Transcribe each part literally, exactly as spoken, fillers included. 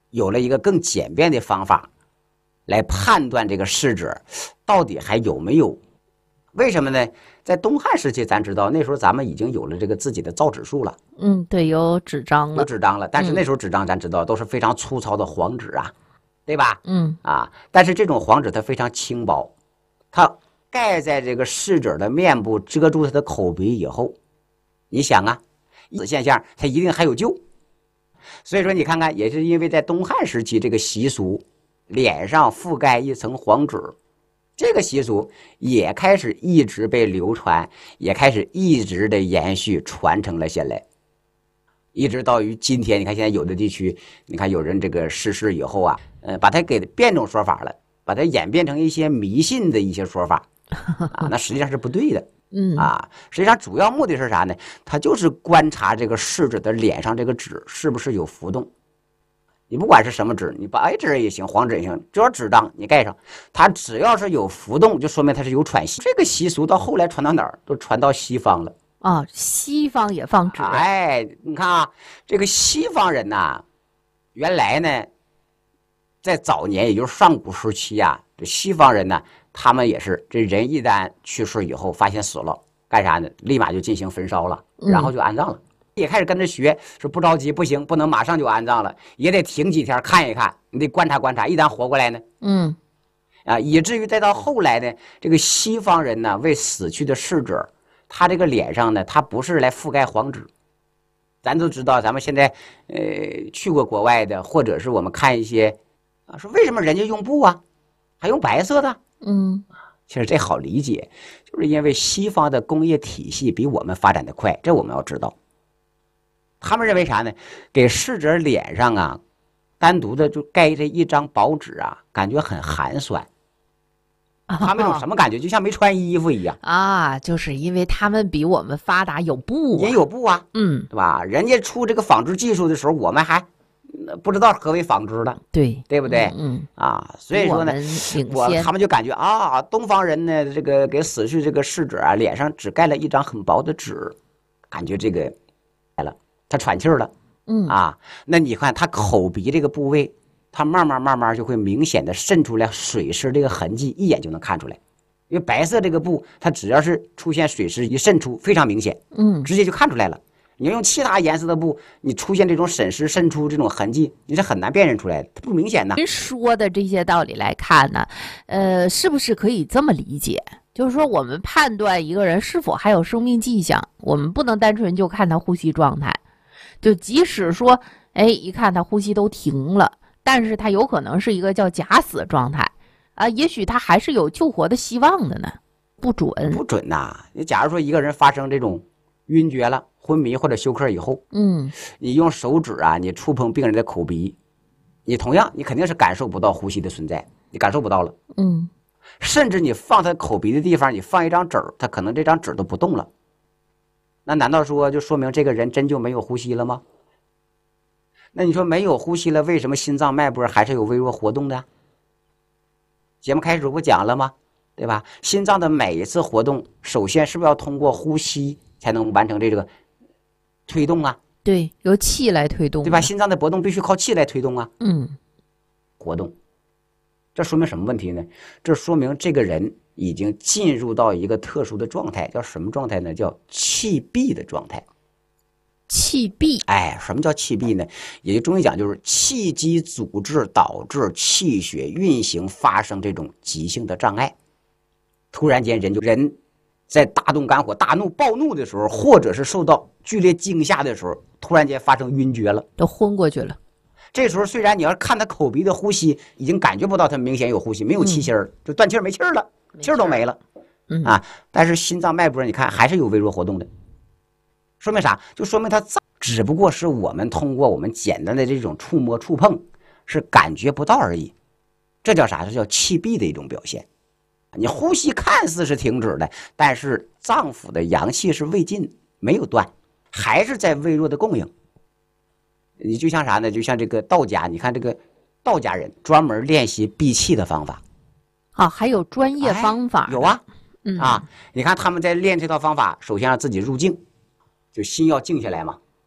有了一个更简便的方法来判断这个逝者到底还有没有。为什么呢？在东汉时期，咱知道那时候咱们已经有了这个自己的造纸术了。 嗯，对，有纸张了， 有纸张了。但是那时候纸张咱知道都是非常粗糙的黄纸啊，对吧？ 嗯啊，但是这种黄纸它非常轻薄，它盖在这个逝者的面部，遮住他的口鼻以后，你想啊，此现象它一定还有救。所以说你看看，也是因为在东汉时期这个习俗，脸上覆盖一层黄纸，这个习俗也开始一直被流传，也开始一直的延续传承了下来，一直到于今天。你看现在有的地区，你看有人这个逝世以后啊，呃，把它给变种说法了，把它演变成一些迷信的一些说法啊，那实际上是不对的。 嗯啊，实际上主要目的是啥呢？它就是观察这个逝者的脸上这个纸是不是有浮动。你不管是什么纸，你白纸也行，黄纸也行，只要纸张你盖上，它只要是有浮动，就说明它是有喘息。这个习俗到后来传到哪儿？都传到西方了。 啊，西方也放纸。 哎，你看啊，这个西方人呐、啊，原来呢，在早年也就是上古时期啊，这西方人呢，他们也是这人一旦去世以后发现死了，干啥呢？立马就进行焚烧了，然后就安葬了。嗯，也开始跟着学，说不着急，不行，不能马上就安葬了，也得停几天看一看，你得观察观察，一旦活过来呢， 嗯， 啊，以至于再到后来呢，这个西方人呢，为死去的逝者，他这个脸上呢，他不是来覆盖黄纸。咱都知道，咱们现在呃去过国外的，或者是我们看一些啊，说为什么人家用布啊，还用白色的？ 嗯， 其实这好理解，就是因为西方的工业体系比我们发展的快，这我们要知道。他们认为啥呢？给逝者脸上啊，单独的就盖这一张薄纸啊，感觉很寒酸。他们有什么感觉？就像没穿衣服一样啊，就是因为他们比我们发达，有布、啊， 也有布啊， 嗯， 对吧？人家出这个纺织技术的时候，我们还不知道何为纺织的， 对， 对不对？ 嗯，嗯啊，所以说呢，我他们就感觉啊，东方人呢，这个给死去这个逝者啊，脸上只盖了一张很薄的纸，感觉这个来了，他喘气儿了， 嗯啊，那你看他口鼻这个部位。它慢慢慢慢就会明显的渗出来水湿这个痕迹，一眼就能看出来。因为白色这个布，它只要是出现水湿一渗出，非常明显， 嗯， 直接就看出来了。你要用其他颜色的布，你出现这种渗湿渗出这种痕迹，你是很难辨认出来的，它不明显的。 您说的这些道理来看呢，呃，是不是可以这么理解？就是说，我们判断一个人是否还有生命迹象，我们不能单纯就看他呼吸状态，就即使说，哎，一看他呼吸都停了。但是他有可能是一个叫假死状态啊，也许他还是有救活的希望的呢，不准， 不准呐、啊！你假如说一个人发生这种晕厥了、昏迷或者休克以后， 嗯， 你用手指啊，你触碰病人的口鼻，你同样你肯定是感受不到呼吸的存在，你感受不到了， 嗯， 甚至你放他口鼻的地方，你放一张纸，他可能这张纸都不动了，那难道说就说明这个人真就没有呼吸了吗？那你说没有呼吸了，为什么心脏脉搏还是有微弱活动的？节目开始不讲了吗？对吧？心脏的每一次活动，首先是不是要通过呼吸才能完成这个推动啊？ 对，由气来推动， 对吧？心脏的搏动必须靠气来推动啊。 嗯， 活动，这说明什么问题呢？这说明这个人已经进入到一个特殊的状态，叫什么状态呢？叫气闭的状态。 气闭， 哎，什么叫气闭呢？也就中医讲，就是气机阻滞导致气血运行发生这种急性的障碍。突然间，人就人在大动肝火、大怒、暴怒的时候，或者是受到剧烈惊吓的时候，突然间发生晕厥了， 都昏过去了。 这时候虽然你要看他口鼻的呼吸，已经感觉不到他明显有呼吸，没有气息儿、嗯，就断气儿没气儿了，气儿都没了， 嗯啊，但是心脏脉搏你看还是有微弱活动的。说明啥？就说明它只不过是我们通过我们简单的这种触摸触碰是感觉不到而已，这叫啥？这叫气闭的一种表现。你呼吸看似是停止的，但是脏腑的阳气是未尽，没有断，还是在微弱的供应。你就像啥呢？就像这个道家，你看这个道家人专门练习闭气的方法啊，还有专业方法、 哎、有啊、 嗯， 啊，你看他们在练这套方法，首先让自己入静。就心要静下来嘛，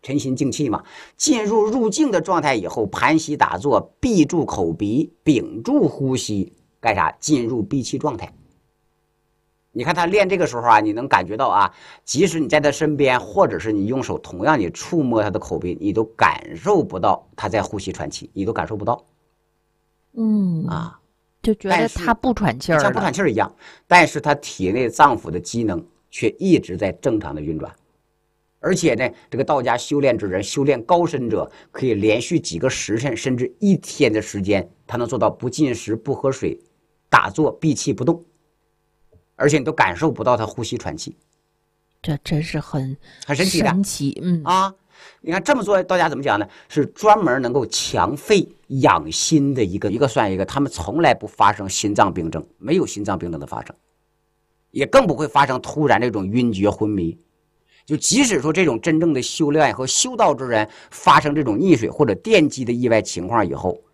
沉心静气嘛。进入入静的状态以后，盘膝打坐，闭住口鼻，屏住呼吸，干啥？进入闭气状态。你看他练这个时候啊，你能感觉到啊，即使你在他身边，或者是你用手同样你触摸他的口鼻，你都感受不到他在呼吸喘气，你都感受不到。 嗯啊， 就觉得他不喘气儿， 像不喘气儿一样，但是他体内脏腑的机能却一直在正常的运转。而且呢，这个道家修炼之人，修炼高深者，可以连续几个时辰，甚至一天的时间，他能做到不进食、不喝水，打坐闭气不动。而且你都感受不到他呼吸喘气， 这真是很很神奇的。 神奇，嗯啊，你看这么做，道家怎么讲呢？是专门能够强肺养心的一个一个算一个，他们从来不发生心脏病症，没有心脏病症的发生，也更不会发生突然这种晕厥昏迷。就即使说这种真正的修炼和修道之人发生这种溺水或者电击的意外情况以后，